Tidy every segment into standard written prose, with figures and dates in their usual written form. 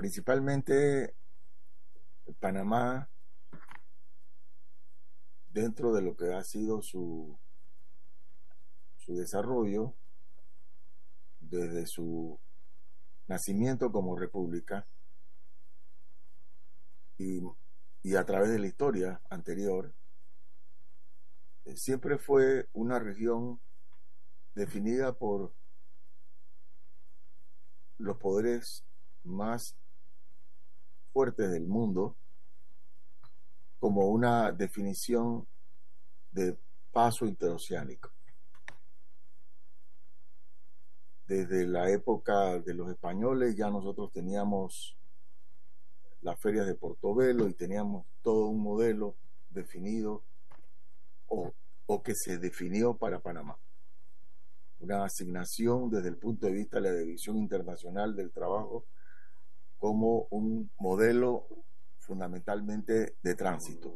Principalmente Panamá, dentro de lo que ha sido su desarrollo, desde su nacimiento como república y, y a través de la historia anterior, siempre fue una región definida por los poderes más fuertes del mundo como una definición de paso interoceánico. Desde la época de los españoles ya nosotros teníamos las ferias de Portobelo y teníamos todo un modelo definido o, o que se definió para Panamá. Una asignación desde el punto de vista de la División Internacional del Trabajo como un modelo fundamentalmente de tránsito.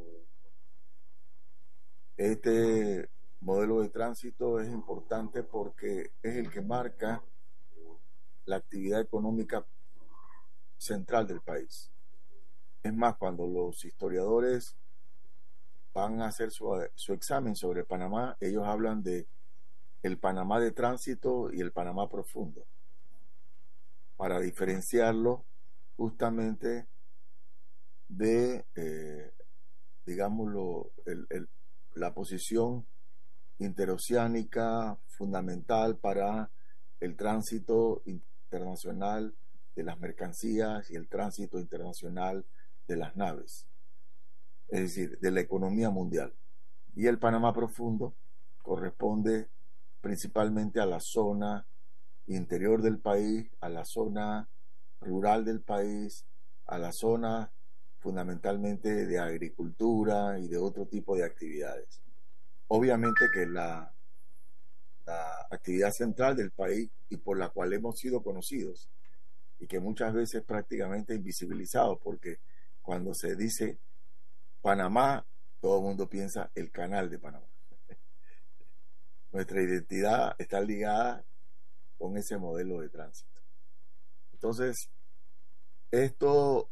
Este modelo de tránsito es importante porque es el que marca la actividad económica central del país. Es más, cuando los historiadores van a hacer su examen sobre Panamá, ellos hablan de el Panamá de tránsito y el Panamá profundo, para diferenciarlo justamente de, digámoslo, la posición interoceánica fundamental para el tránsito internacional de las mercancías y el tránsito internacional de las naves, es decir, de la economía mundial. Y el Panamá profundo corresponde principalmente a la zona interior del país, a la zona rural del país, a la zona fundamentalmente de agricultura y de otro tipo de actividades. Obviamente que la actividad central del país y por la cual hemos sido conocidos y que muchas veces prácticamente invisibilizados, porque cuando se dice Panamá, todo el mundo piensa el canal de Panamá. Nuestra identidad está ligada con ese modelo de tránsito. Entonces, esto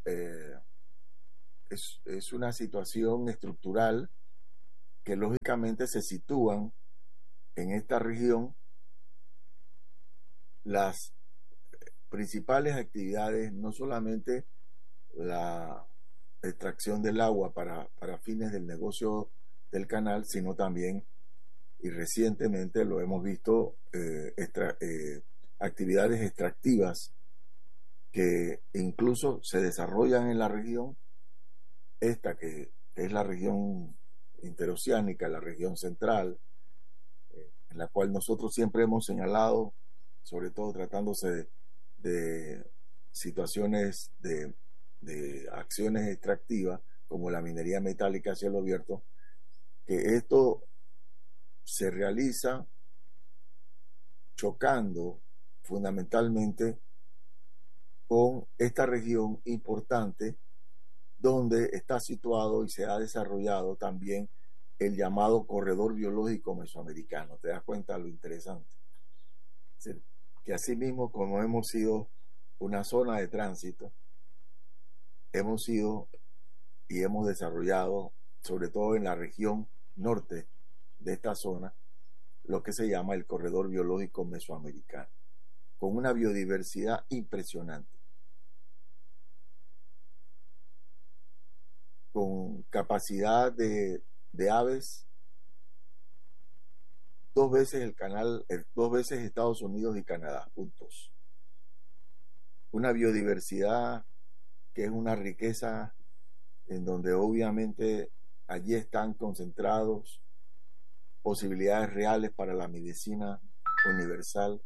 es una situación estructural que lógicamente se sitúan en esta región las principales actividades, no solamente la extracción del agua para fines del negocio del canal, sino también, y recientemente lo hemos visto, actividades extractivas que incluso se desarrollan en la región, esta que es la región interoceánica, la región central, en la cual nosotros siempre hemos señalado, sobre todo tratándose de situaciones de acciones extractivas como la minería metálica a cielo abierto, que esto se realiza chocando fundamentalmente con esta región importante donde está situado y se ha desarrollado también el llamado corredor biológico mesoamericano. ¿Te das cuenta lo interesante? Es decir, que así mismo como hemos sido una zona de tránsito, hemos sido y hemos desarrollado, sobre todo en la región norte de esta zona, lo que se llama el corredor biológico mesoamericano, con una biodiversidad impresionante, con capacidad de aves, dos veces el canal, dos veces Estados Unidos y Canadá, juntos. Una biodiversidad que es una riqueza en donde obviamente allí están concentrados posibilidades reales para la medicina universal,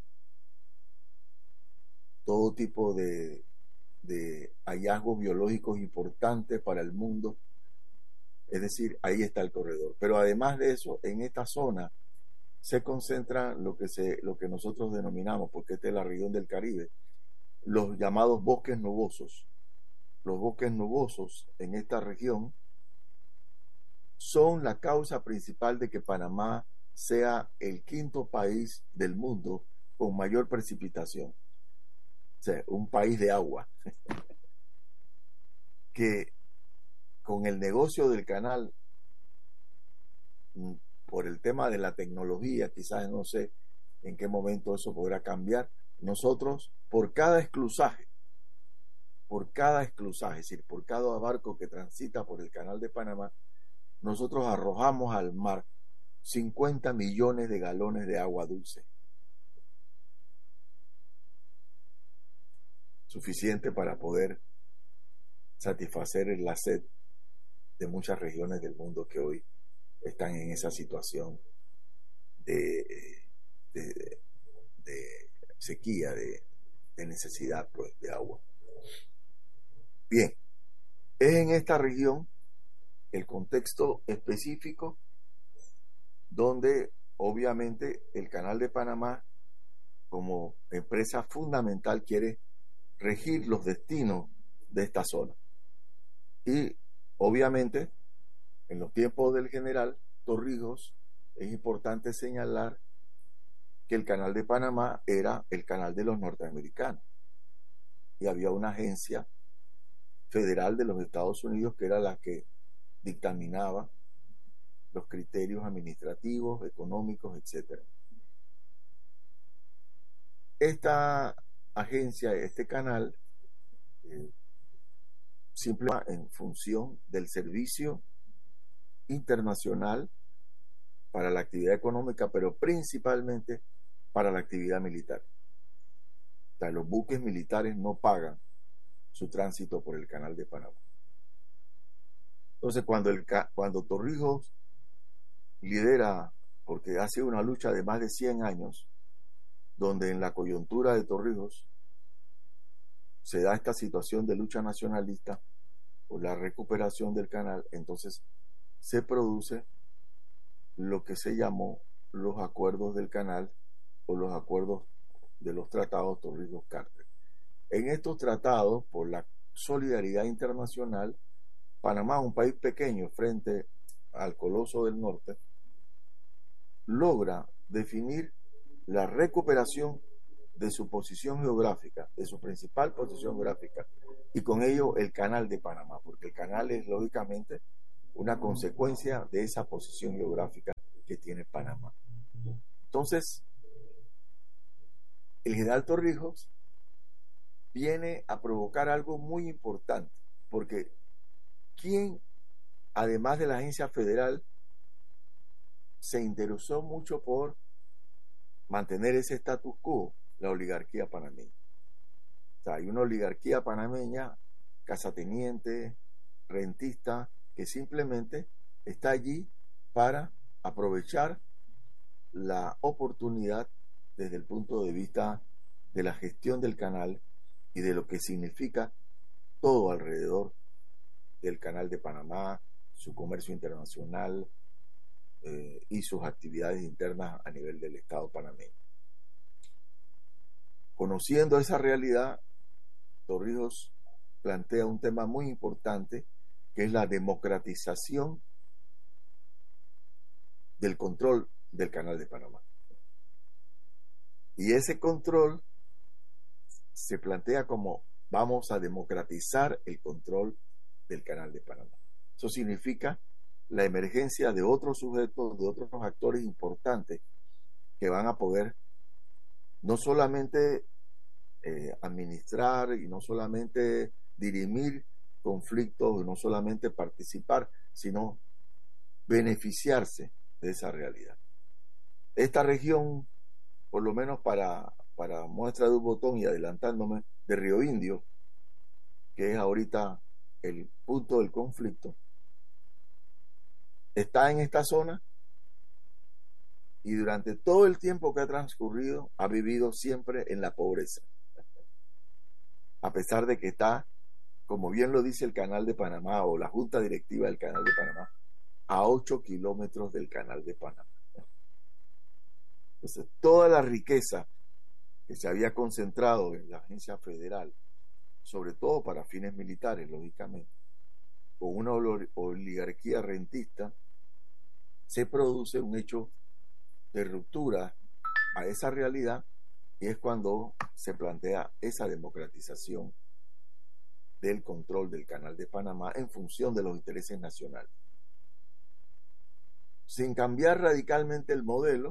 todo tipo de hallazgos biológicos importantes para el mundo. Es decir, ahí está el corredor. Pero además de eso, en esta zona se concentra lo que nosotros denominamos, porque esta es la región del Caribe, los llamados bosques nubosos. Los bosques nubosos en esta región son la causa principal de que Panamá sea el quinto país del mundo con mayor precipitación. O sea, un país de agua. que con el negocio del canal, por el tema de la tecnología, quizás no sé en qué momento eso podrá cambiar, nosotros por cada esclusaje, es decir, por cada barco que transita por el canal de Panamá, nosotros arrojamos al mar 50 millones de galones de agua dulce, suficiente para poder satisfacer la sed de muchas regiones del mundo que hoy están en esa situación de, de, de sequía, de necesidad, pues, de agua. Bien, es en esta región el contexto específico donde obviamente el Canal de Panamá como empresa fundamental quiere regir los destinos de esta zona. Y obviamente en los tiempos del general Torrijos es importante señalar que el Canal de Panamá era el canal de los norteamericanos y había una agencia federal de los Estados Unidos que era la que dictaminaba los criterios administrativos, económicos, etc. Esta agencia, este canal, simplemente en función del servicio internacional para la actividad económica, pero principalmente para la actividad militar. O sea, los buques militares no pagan su tránsito por el Canal de Panamá. Entonces, cuando Torrijos lidera, porque ha sido una lucha de más de 100 años, donde en la coyuntura de Torrijos se da esta situación de lucha nacionalista por la recuperación del canal, entonces se produce lo que se llamó los acuerdos del canal o los acuerdos de los tratados Torrijos-Carter. En estos tratados, por la solidaridad internacional, Panamá, un país pequeño frente al coloso del norte, logra definir la recuperación de su posición geográfica, de su principal posición geográfica, y con ello el Canal de Panamá, porque el canal es lógicamente una consecuencia de esa posición geográfica que tiene Panamá. Entonces, el general Torrijos viene a provocar algo muy importante, porque ¿quién, además de la agencia federal, se interesó mucho por mantener ese status quo? La oligarquía panameña. O sea, hay una oligarquía panameña, casateniente, rentista, que simplemente está allí para aprovechar la oportunidad desde el punto de vista de la gestión del canal y de lo que significa todo alrededor del Canal de Panamá, su comercio internacional y sus actividades internas a nivel del Estado panameño. Conociendo esa realidad, Torrijos plantea un tema muy importante, que es la democratización del control del Canal de Panamá. Y ese control se plantea como: vamos a democratizar el control del Canal de Panamá. Eso significa la emergencia de otros sujetos, de otros actores importantes que van a poder no solamente administrar y no solamente dirimir conflictos y no solamente participar, sino beneficiarse de esa realidad. Esta región, por lo menos para muestra de un botón y adelantándome, de Río Indio, que es ahorita el punto del conflicto, está en esta zona y durante todo el tiempo que ha transcurrido ha vivido siempre en la pobreza, a pesar de que está, como bien lo dice el Canal de Panamá o la Junta Directiva del Canal de Panamá, a 8 kilómetros del Canal de Panamá. Entonces, toda la riqueza que se había concentrado en la agencia federal, sobre todo para fines militares, lógicamente, con una oligarquía rentista, se produce un hecho de ruptura a esa realidad, y es cuando se plantea esa democratización del control del Canal de Panamá en función de los intereses nacionales. Sin cambiar radicalmente el modelo,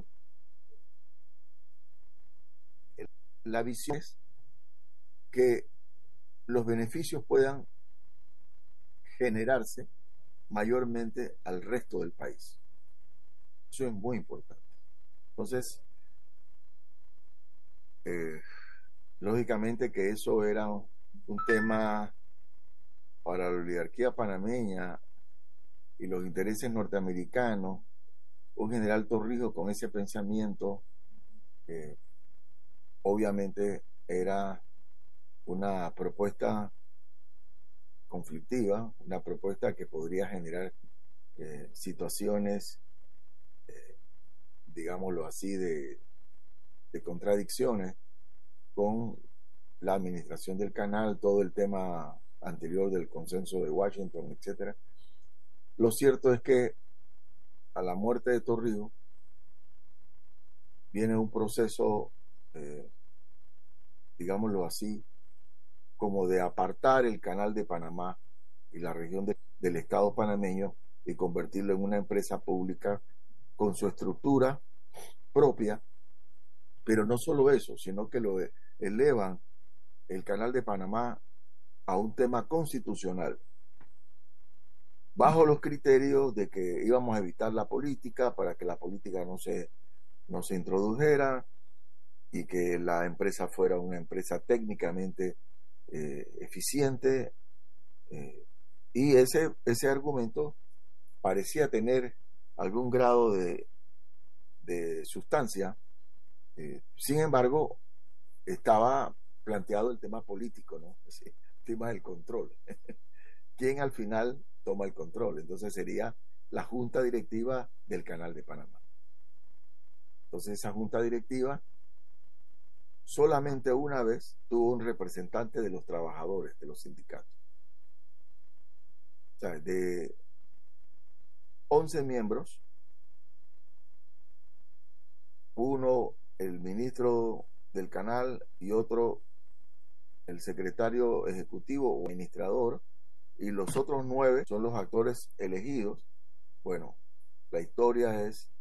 la visión es que los beneficios puedan generarse mayormente al resto del país. Eso es muy importante. Entonces, lógicamente que eso era un tema para la oligarquía panameña y los intereses norteamericanos. Un general Torrijos con ese pensamiento, obviamente era una propuesta conflictiva, una propuesta que podría generar situaciones, digámoslo así, de contradicciones con la administración del canal, todo el tema anterior del consenso de Washington, etcétera. Lo cierto es que a la muerte de Torrijos viene un proceso, digámoslo así, como de apartar el Canal de Panamá y la región del Estado panameño y convertirlo en una empresa pública con su estructura propia, pero no solo eso, sino que lo elevan el Canal de Panamá a un tema constitucional, bajo los criterios de que íbamos a evitar la política, para que la política no se introdujera y que la empresa fuera una empresa técnicamente eficiente, y ese argumento parecía tener algún grado de sustancia. Sin embargo, estaba planteado el tema político, ¿no? El tema del control. ¿Quién al final toma el control? Entonces sería la junta directiva del Canal de Panamá. Entonces esa junta directiva solamente una vez tuvo un representante de los trabajadores, de los sindicatos. O sea, de 11 miembros, uno el ministro del canal y otro el secretario ejecutivo o administrador, y los otros 9 son los actores elegidos. Bueno, la historia es